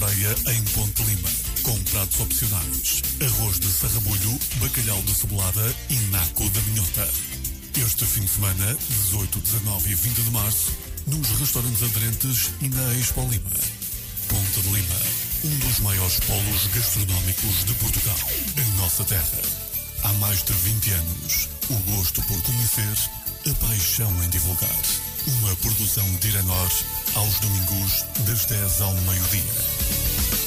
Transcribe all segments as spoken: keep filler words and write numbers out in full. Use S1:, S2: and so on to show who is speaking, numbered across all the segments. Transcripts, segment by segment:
S1: ceia em Ponte Lima, com pratos opcionais, arroz de sarrabulho, bacalhau de cebolada e naco da minhota. Este fim de semana, dezoito, dezanove e vinte de março, nos restaurantes aderentes e na Expo Lima. Ponte de Lima, um dos maiores polos gastronómicos de Portugal, em nossa terra. Há mais de vinte anos, o gosto por conhecer, a paixão em divulgar. Uma produção de Iranor, aos domingos, das dez ao meio-dia.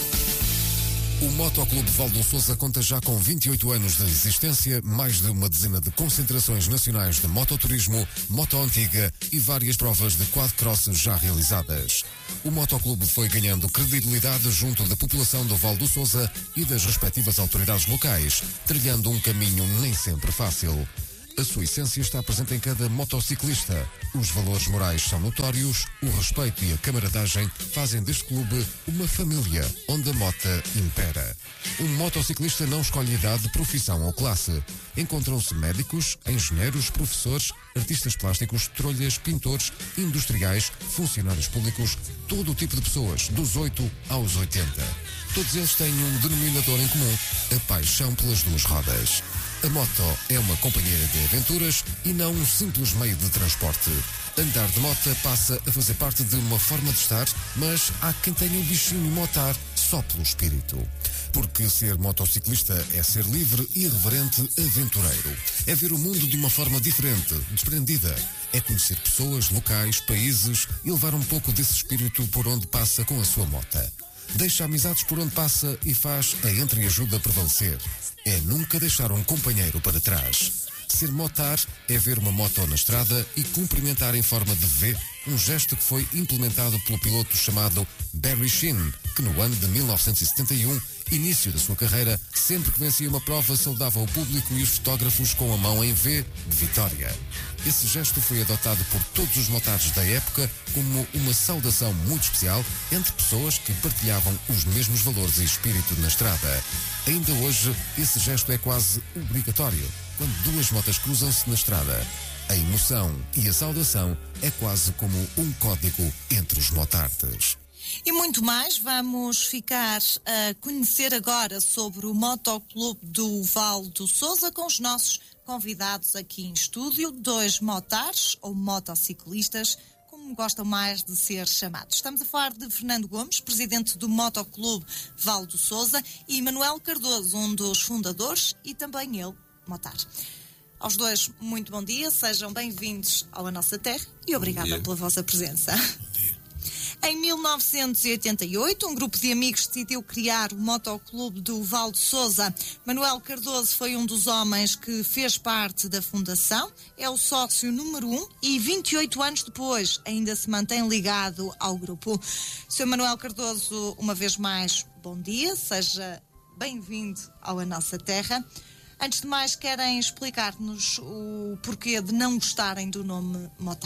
S2: O Motoclube Val do Sousa conta já com vinte e oito anos de existência, mais de uma dezena de concentrações nacionais de mototurismo, moto antiga e várias provas de quadcross já realizadas. O Motoclube foi ganhando credibilidade junto da população do Val do Sousa e das respectivas autoridades locais, trilhando um caminho nem sempre fácil. A sua essência está presente em cada motociclista. Os valores morais são notórios, o respeito e a camaradagem fazem deste clube uma família onde a mota impera. Um motociclista não escolhe idade, profissão ou classe. Encontram-se médicos, engenheiros, professores, artistas plásticos, trolhas, pintores, industriais, funcionários públicos, todo o tipo de pessoas, dos oito aos oitenta. Todos eles têm um denominador em comum, a paixão pelas duas rodas. A moto é uma companheira de aventuras e não um simples meio de transporte. Andar de moto passa a fazer parte de uma forma de estar, mas há quem tenha um bichinho motar só pelo espírito. Porque ser motociclista é ser livre, irreverente, aventureiro. É ver o mundo de uma forma diferente, desprendida. É conhecer pessoas, locais, países e levar um pouco desse espírito por onde passa com a sua mota. Deixa amizades por onde passa e faz a entreajuda prevalecer. É nunca deixar um companheiro para trás. Ser motar é ver uma moto na estrada e cumprimentar em forma de V, um gesto que foi implementado pelo piloto chamado Barry Sheene, que no ano de mil novecentos e setenta e um, início da sua carreira, sempre que vencia uma prova, saudava o público e os fotógrafos com a mão em V de vitória. Esse gesto foi adotado por todos os motares da época como uma saudação muito especial entre pessoas que partilhavam os mesmos valores e espírito na estrada. Ainda hoje, esse gesto é quase obrigatório quando duas motas cruzam-se na estrada. A emoção e a saudação é quase como um código entre os motartes.
S3: E muito mais, vamos ficar a conhecer agora sobre o Motoclube do Val do Sousa com os nossos convidados aqui em estúdio, dois motares ou motociclistas, como gostam mais de ser chamados. Estamos a falar de Fernando Gomes, presidente do Motoclube Val do Sousa, e Manuel Cardoso, um dos fundadores e também ele, motar. Aos dois, muito bom dia, sejam bem-vindos à nossa terra e obrigada pela vossa presença.
S1: Bom dia.
S3: Em mil novecentos e oitenta e oito, um grupo de amigos decidiu criar o Motoclube do Val do Sousa. Manuel Cardoso foi um dos homens que fez parte da fundação, é o sócio número um e vinte e oito anos depois ainda se mantém ligado ao grupo. senhor Manuel Cardoso, uma vez mais, bom dia, seja bem-vindo à nossa terra. Antes de mais, querem explicar-nos o porquê de não gostarem do nome motar?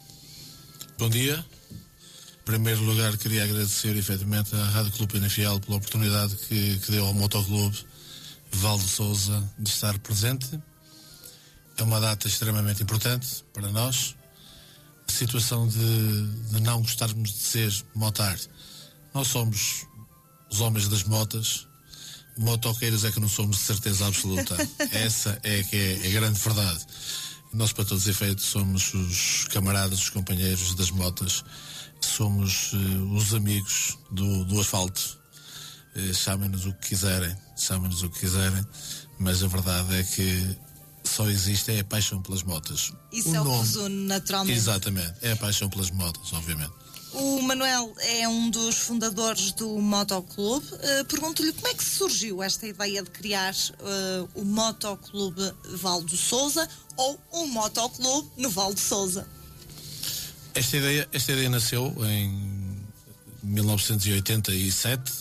S4: Bom dia. Em primeiro lugar, queria agradecer efetivamente à Rádio Clube Penafiel pela oportunidade que, que deu ao Motoclube Val do Sousa de estar presente. É uma data extremamente importante para nós. A situação de, de não gostarmos de ser motar. Nós somos os homens das motas. Motoqueiros é que não somos de certeza absoluta. Essa é que é a grande verdade. Nós, para todos os efeitos, somos os camaradas, os companheiros das motas. Somos uh, os amigos do, do asfalto. Uh, chamem-nos o que quiserem, chamem-nos o que quiserem, mas a verdade é que só existe é a paixão pelas motas.
S3: Isso
S4: o
S3: é o
S4: nome,
S3: que une naturalmente.
S4: Exatamente, é a paixão pelas motas, obviamente.
S3: O Manuel é um dos fundadores do Motoclube. Uh, pergunto-lhe como é que surgiu esta ideia de criar uh, o Motoclube Val do Sousa ou um Motoclube no Val do Sousa?
S4: Esta ideia, esta ideia nasceu em mil novecentos e oitenta e sete,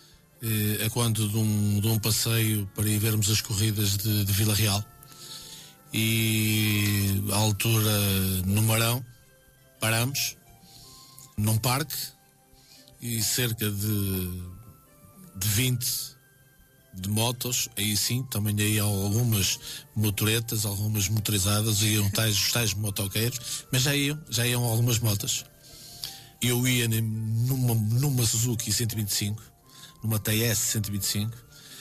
S4: eh, a quando de um, de um passeio para ir vermos as corridas de, de Vila Real. E à altura, no Marão, paramos num parque e cerca de, de vinte de motos, aí sim, também aí há algumas motoretas, algumas motorizadas, iam tais, os tais motoqueiros, mas já iam, já iam algumas motas. Eu ia numa, numa Suzuki cento e vinte e cinco, numa T S cento e vinte e cinco,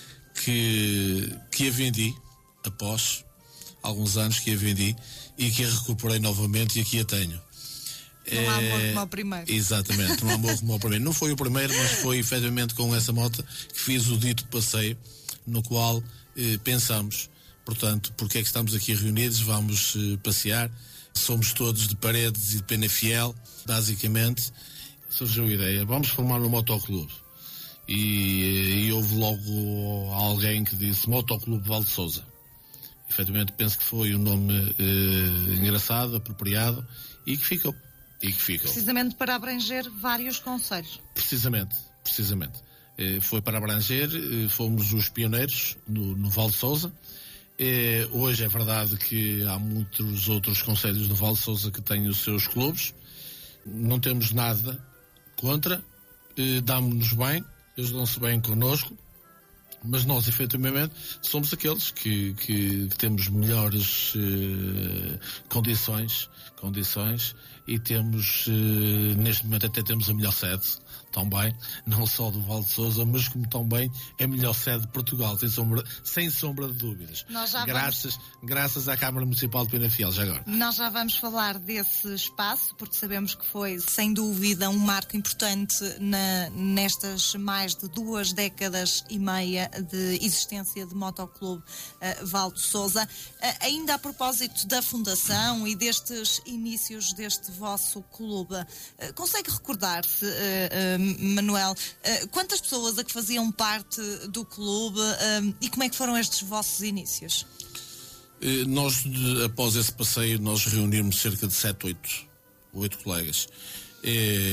S4: que, que a vendi após alguns anos que a vendi e que a recuperei novamente e aqui a tenho.
S3: Não há amor como o primeiro.
S4: Exatamente, não há amor como o primeiro. Não foi o primeiro, mas foi efetivamente com essa moto que fiz o dito passeio, no qual eh, pensamos, portanto, porque é que estamos aqui reunidos, vamos eh, passear, somos todos de Paredes e de Penafiel, basicamente, surgiu a ideia, vamos formar um motoclube. E, e houve logo alguém que disse Motoclube Val de Sousa. Efetivamente penso que foi um nome eh, engraçado, apropriado e que ficou. E que ficou.
S3: Precisamente para abranger vários concelhos.
S4: Precisamente, precisamente. Eh, foi para abranger, eh, fomos os pioneiros no, no Val de Sousa. Eh, hoje é verdade que há muitos outros concelhos do Val de Sousa que têm os seus clubes. Não temos nada contra, eh, damos-nos bem, eles dão-se bem connosco. Mas nós, efetivamente, somos aqueles que, que, que temos melhores uh, condições, condições e temos, uh, neste momento, até temos a melhor sede, também, não só do Val de Sousa, mas como também a melhor sede de Portugal, sem sombra, sem sombra de dúvidas.
S3: Nós já
S4: graças,
S3: vamos...
S4: graças à Câmara Municipal de Penafiel, já agora.
S3: Nós já vamos falar desse espaço, porque sabemos que foi, sem dúvida, um marco importante na, nestas mais de duas décadas e meia de existência de Motoclube uh, Val de Sousa. Uh, ainda a propósito da fundação e destes inícios deste vosso clube, uh, consegue recordar-se, uh, uh, Manuel, uh, quantas pessoas a que faziam parte do clube uh, e como é que foram estes vossos inícios?
S4: Uh, nós, de, após esse passeio, nós reunimos cerca de sete, oito, oito colegas. E,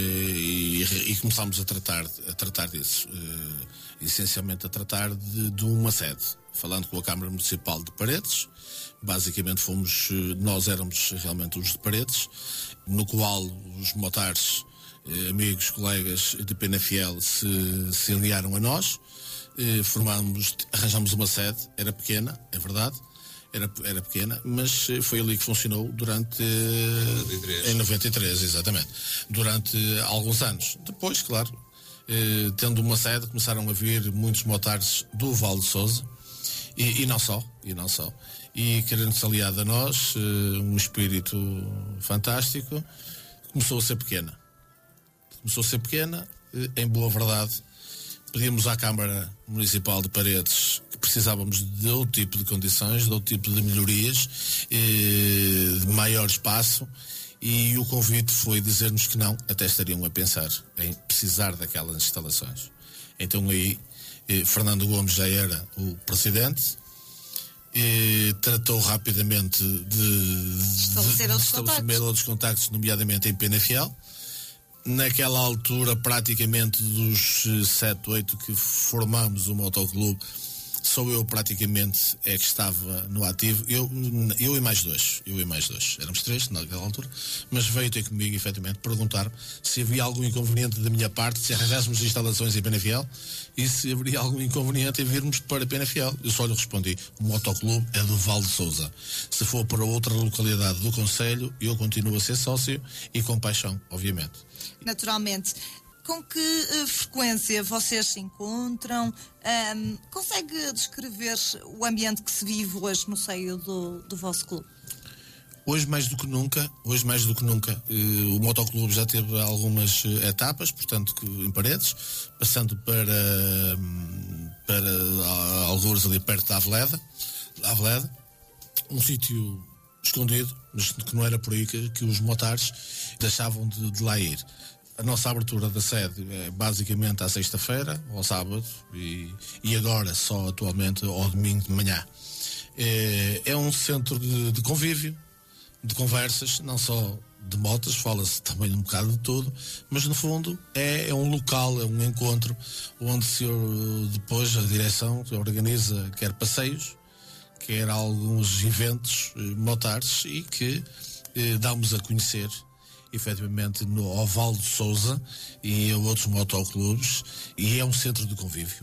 S4: e, e começámos a tratar, a tratar disso, uh, essencialmente a tratar de, de uma sede, falando com a Câmara Municipal de Paredes. Basicamente fomos, nós éramos realmente os de Paredes, no qual os motares, uh, amigos, colegas de Penafiel se, se aliaram a nós, uh, formámos, arranjámos uma sede, era pequena, é verdade, Era, era pequena, mas foi ali que funcionou durante
S5: noventa e três.
S4: Em noventa e três, exatamente, durante alguns anos. Depois, claro, eh, tendo uma sede, começaram a vir muitos motares do Val de Sousa e, e não só, e não só. E querendo-se aliar a nós, eh, um espírito fantástico, começou a ser pequena. Começou a ser pequena, eh, em boa verdade. Pedimos à Câmara Municipal de Paredes que precisávamos de outro tipo de condições, de outro tipo de melhorias, de maior espaço, e o convite foi dizer-nos que não, até estariam a pensar em precisar daquelas instalações. Então aí, Fernando Gomes já era o presidente, e tratou rapidamente de, de
S3: estabelecer outros contactos.
S4: outros contactos, nomeadamente em Penafiel. Naquela altura, praticamente dos sete, oito que formamos o motoclube, só eu praticamente é que estava no ativo. Eu, eu e mais dois. Eu e mais dois. Éramos três naquela altura. Mas veio ter comigo, efetivamente, perguntar se havia algum inconveniente da minha parte, se arranjássemos instalações em Penafiel e se haveria algum inconveniente em virmos para Penafiel. Eu só lhe respondi: o motoclube é do Val de Sousa. Se for para outra localidade do concelho, eu continuo a ser sócio e com paixão, obviamente.
S3: Naturalmente. Com que uh, frequência vocês se encontram? Um, consegue descrever o ambiente que se vive hoje no seio do, do vosso clube?
S4: Hoje mais do que nunca, hoje mais do que nunca, uh, o motoclube já teve algumas uh, etapas, portanto, que, em Paredes, passando para, um, para uh, algures ali perto da Aveleda, Aveleda, um sítio escondido, mas que não era por aí que, que os motares deixavam de, de lá ir. A nossa abertura da sede é basicamente à sexta-feira, ao sábado e, e agora só atualmente ao domingo de manhã. É, é um centro de, de convívio, de conversas, não só de motas, fala-se também um bocado de tudo, mas no fundo é, é um local, é um encontro onde se depois a direção organiza quer passeios, quer alguns eventos motares e que eh, damos a conhecer efetivamente no ao Val de Sousa e a outros motoclubes, e é um centro de convívio.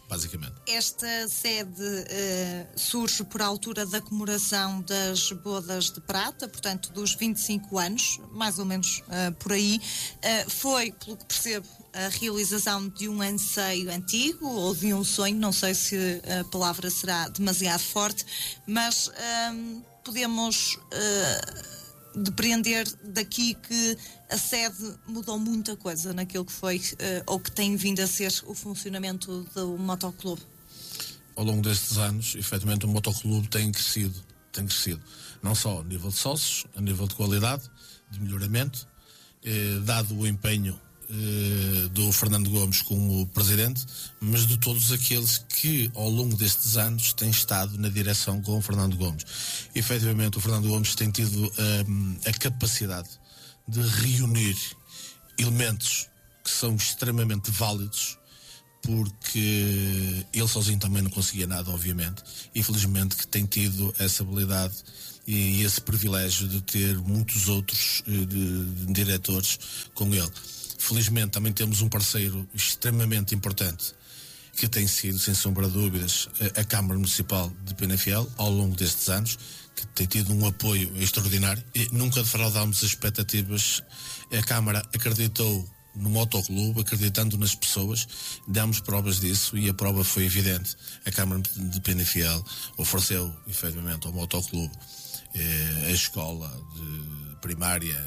S4: basicamente.
S3: Esta sede uh, surge por altura da comemoração das bodas de prata, portanto dos vinte e cinco anos, mais ou menos uh, por aí. Uh, foi, pelo que percebo, a realização de um anseio antigo ou de um sonho, não sei se a palavra será demasiado forte, mas um, podemos uh, depreender daqui que a sede mudou muita coisa naquilo que foi uh, ou que tem vindo a ser o funcionamento do motoclube.
S4: Ao longo destes anos, efetivamente, o motoclube tem crescido, tem crescido, não só a nível de sócios, a nível de qualidade, de melhoramento, eh, dado o empenho do Fernando Gomes como presidente, mas de todos aqueles que ao longo destes anos têm estado na direção com o Fernando Gomes. E, efetivamente, o Fernando Gomes tem tido um, a capacidade de reunir elementos que são extremamente válidos, porque ele sozinho também não conseguia nada, obviamente. Infelizmente que tem tido essa habilidade e esse privilégio de ter muitos outros de, de diretores com ele. Felizmente também temos um parceiro extremamente importante, que tem sido, sem sombra de dúvidas, a, a Câmara Municipal de Penafiel, ao longo destes anos, que tem tido um apoio extraordinário. E nunca defraudámos as expectativas. A Câmara acreditou no motoclube, acreditando nas pessoas, demos provas disso e a prova foi evidente. A Câmara de Penafiel ofereceu, efetivamente, ao motoclube eh, a escola de primária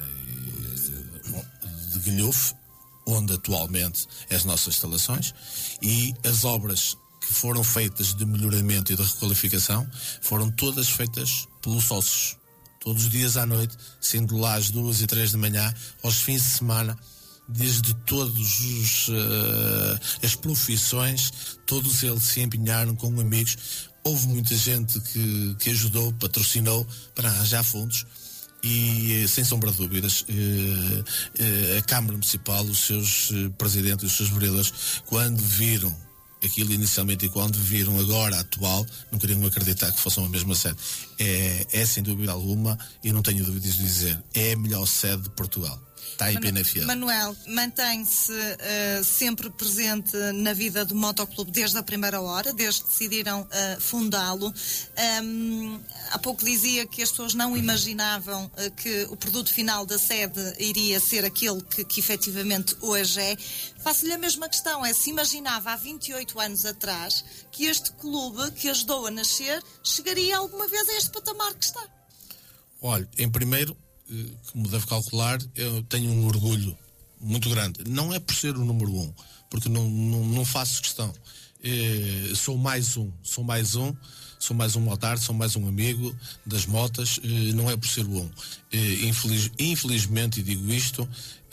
S4: de Guilhofe, onde atualmente é as nossas instalações, e as obras que foram feitas de melhoramento e de requalificação foram todas feitas pelos sócios, todos os dias à noite, sendo lá às duas e três da manhã, aos fins de semana, desde todos os uh, as profissões, todos eles se empenharam com amigos. Houve muita gente que, que ajudou, patrocinou para arranjar fundos. E, sem sombra de dúvidas, eh, eh, a Câmara Municipal, os seus eh, presidentes, os seus vereadores, quando viram aquilo inicialmente e quando viram agora a atual, não queriam acreditar que fosse uma mesma sede. É, é sem dúvida alguma, e não tenho dúvidas de dizer, é a melhor sede de Portugal. Está em Penafiel.
S3: Manuel, mantém-se uh, sempre presente na vida do motoclube desde a primeira hora, desde que decidiram uh, fundá-lo. Um, há pouco dizia que as pessoas não imaginavam uh, que o produto final da sede iria ser aquele que, que efetivamente hoje é. Faço-lhe a mesma questão, é se imaginava há vinte e oito anos atrás que este clube que ajudou a nascer chegaria alguma vez a este patamar que está?
S4: Olha, em primeiro, como deve calcular, eu tenho um orgulho muito grande. Não é por ser o número um, porque não, não, não faço questão. É, sou mais um, sou mais um, sou mais um motardo, sou mais um amigo das motas, é, não é por ser o um. É, infeliz, infelizmente, e digo isto,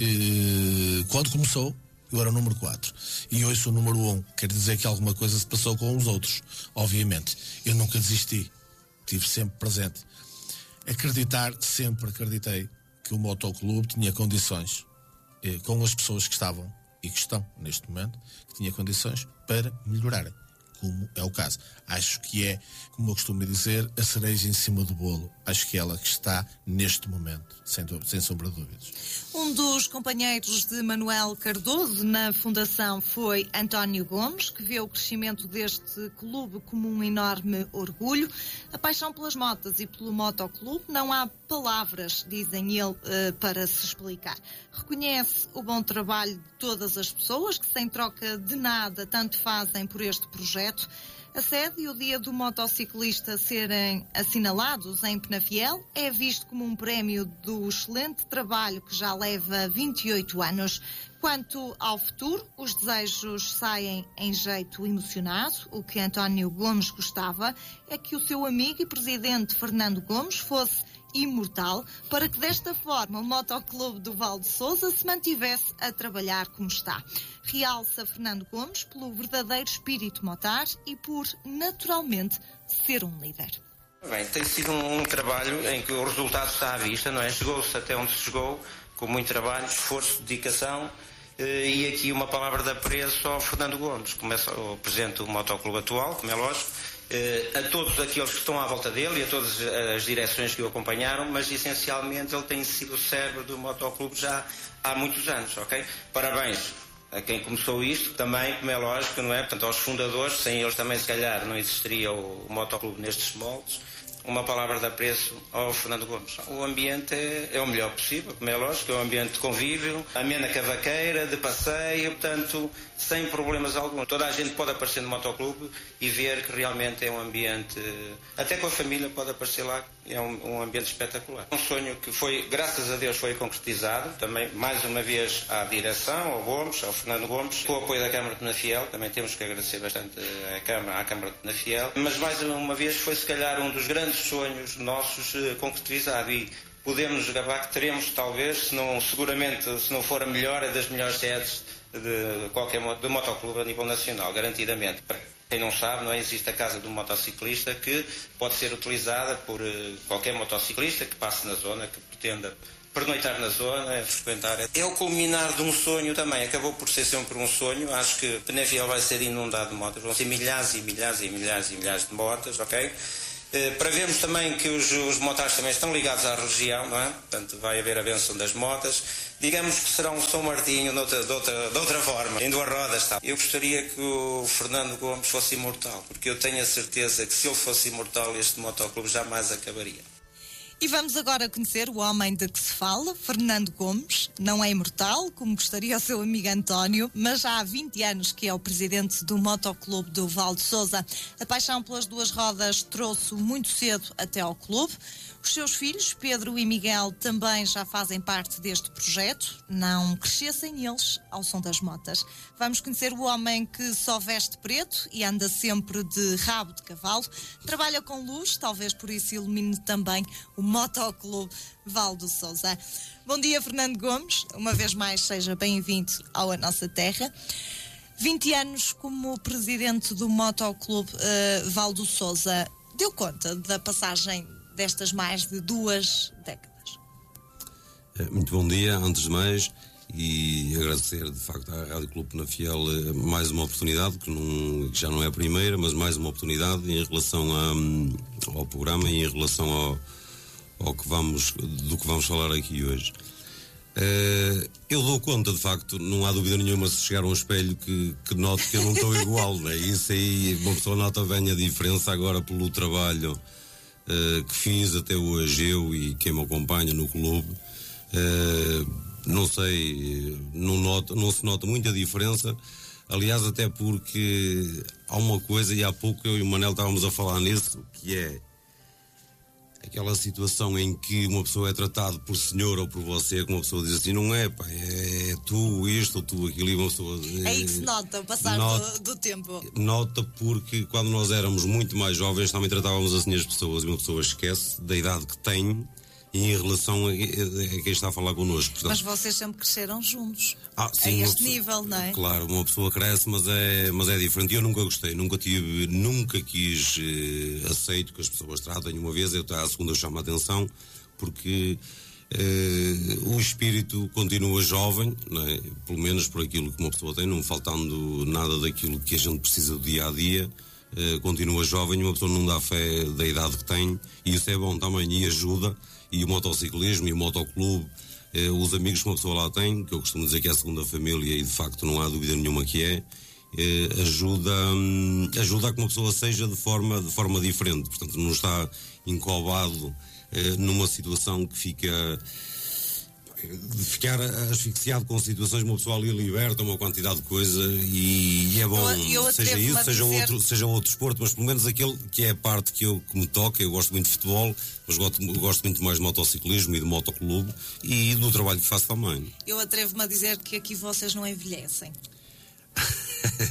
S4: é, quando começou, eu era o número quatro. E hoje sou o número um. Quer dizer que alguma coisa se passou com os outros, obviamente. Eu nunca desisti, estive sempre presente. Acreditar, sempre acreditei que o motoclube tinha condições, eh, com as pessoas que estavam e que estão neste momento, que tinha condições para melhorarem, como é o caso. Acho que é, como eu costumo dizer, a cereja em cima do bolo. Acho que é ela que está neste momento, sem, sem sombra de dúvidas.
S3: Um dos companheiros de Manuel Cardoso na fundação foi António Gomes, que vê o crescimento deste clube como um enorme orgulho. A paixão pelas motas e pelo motoclube não há palavras, dizem ele, para se explicar. Reconhece o bom trabalho de todas as pessoas que, sem troca de nada, tanto fazem por este projeto. A sede e o dia do motociclista serem assinalados em Penafiel é visto como um prémio do excelente trabalho que já leva vinte e oito anos. Quanto ao futuro, os desejos saem em jeito emocionado. O que António Gomes gostava é que o seu amigo e presidente Fernando Gomes fosse imortal, para que desta forma o motoclube do Val de Sousa se mantivesse a trabalhar como está. Realça Fernando Gomes pelo verdadeiro espírito motar e por, naturalmente, ser um líder.
S5: Bem, tem sido um, um trabalho em que o resultado está à vista, não é? Chegou-se até onde se chegou, com muito trabalho, esforço, dedicação, eh, e aqui uma palavra de apreço ao Fernando Gomes, começa o presidente do motoclube atual, como é lógico, a todos aqueles que estão à volta dele e a todas as direções que o acompanharam, mas essencialmente ele tem sido o cérebro do motoclube já há muitos anos, ok? Parabéns a quem começou isto, também, como é lógico, não é? Portanto, aos fundadores, sem eles também, se calhar, não existiria o, o motoclube nestes moldes. Uma palavra de apreço ao Fernando Gomes. O ambiente é, é o melhor possível, como é lógico, é um ambiente de convívio, amena cavaqueira, de passeio, portanto, sem problemas algum. Toda a gente pode aparecer no motoclube e ver que realmente é um ambiente, até com a família pode aparecer lá, é um, um ambiente espetacular. Um sonho que foi, graças a Deus, foi concretizado, também mais uma vez à direção, ao Gomes, ao Fernando Gomes, com o apoio da Câmara de Penafiel, também temos que agradecer bastante à Câmara, à Câmara de Penafiel, mas mais uma vez foi se calhar um dos grandes sonhos nossos uh, concretizado e podemos gabar que teremos talvez, se não, seguramente, se não for a melhor, é das melhores sedes de qualquer de motoclube a nível nacional, garantidamente. Para quem não sabe, não é? Existe a casa do motociclista que pode ser utilizada por uh, qualquer motociclista que passe na zona, que pretenda pernoitar na zona, frequentar. É o culminar de um sonho também, acabou por ser sempre um sonho. Acho que Penafiel vai ser inundado de motas, vão ser milhares e milhares e milhares e milhares de motas, ok? Uh, para vermos também que os, os motares também estão ligados à região, não é? Portanto, vai haver a benção das motas. Digamos que será um São Martinho de outra, de outra, de outra forma, em duas rodas. Tá? Eu gostaria que o Fernando Gomes fosse imortal, porque eu tenho a certeza que se ele fosse imortal, este motoclube jamais acabaria.
S3: E vamos agora conhecer o homem de que se fala, Fernando Gomes. Não é imortal, como gostaria o seu amigo António, mas já há vinte anos que é o presidente do motoclube do Val de Sousa. A paixão pelas duas rodas trouxe-o muito cedo até ao clube. Os seus filhos, Pedro e Miguel, também já fazem parte deste projeto. Não crescessem eles ao som das motas. Vamos conhecer o homem que só veste preto e anda sempre de rabo de cavalo. Trabalha com luz, talvez por isso ilumine também o motoclube Val do Sousa. Bom dia, Fernando Gomes. Uma vez mais, seja bem-vindo ao A Nossa Terra. vinte anos como presidente do motoclube uh, Val do Sousa. Deu conta da passagem destas mais de duas décadas?
S6: Muito bom dia, antes de mais, e agradecer de facto à Rádio Clube Penafiel mais uma oportunidade, que, não, que já não é a primeira, mas mais uma oportunidade em relação a, ao programa e em relação ao, ao que vamos, do que vamos falar aqui hoje. Uh, eu dou conta, de facto, não há dúvida nenhuma, se chegar a um espelho que, que note que eu não estou igual, né? Isso aí, uma pessoa nota bem a diferença agora pelo trabalho uh, que fiz até hoje, eu e quem me acompanha no clube. Uh, não sei, não, noto, não se nota muita diferença, aliás, até porque há uma coisa, e há pouco eu e o Manel estávamos a falar nisso, que é aquela situação em que uma pessoa é tratada por senhor ou por você, que uma pessoa diz assim, não é, pá, é, é tu isto ou tu aquilo, e uma pessoa...
S3: É aí que se nota o passar nota, do, do tempo.
S6: Nota porque quando nós éramos muito mais jovens também tratávamos assim as pessoas, e uma pessoa esquece da idade que tem em relação a, a, a quem está a falar connosco. Portanto,
S3: mas vocês sempre cresceram juntos,
S6: ah, sim,
S3: a este
S6: pessoa,
S3: nível, não é?
S6: Claro, uma pessoa cresce, mas é, mas é diferente. Eu nunca gostei, nunca tive, nunca quis eh, aceito que as pessoas tratem uma vez, eu a segunda chamo a atenção, porque eh, o espírito continua jovem, não é? Pelo menos por aquilo que uma pessoa tem, não faltando nada daquilo que a gente precisa do dia a dia. Uh, continua jovem, uma pessoa não dá fé da idade que tem, e isso é bom também e ajuda. E o motociclismo e o motoclube, uh, os amigos que uma pessoa lá tem, que eu costumo dizer que é a segunda família, e de facto não há dúvida nenhuma que é, uh, ajuda, um, ajuda a que uma pessoa seja de forma, de forma diferente, portanto não está encobado uh, numa situação que fica de ficar asfixiado com situações, uma pessoa ali liberta uma quantidade de coisa, e, e é bom, eu, eu seja isso, seja, dizer... outro, seja outro desporto, mas pelo menos aquele que é a parte que, eu, que me toca. Eu gosto muito de futebol, mas gosto, gosto muito mais de motociclismo e de motoclube, e do trabalho que faço também.
S3: Eu atrevo-me a dizer que aqui vocês não envelhecem.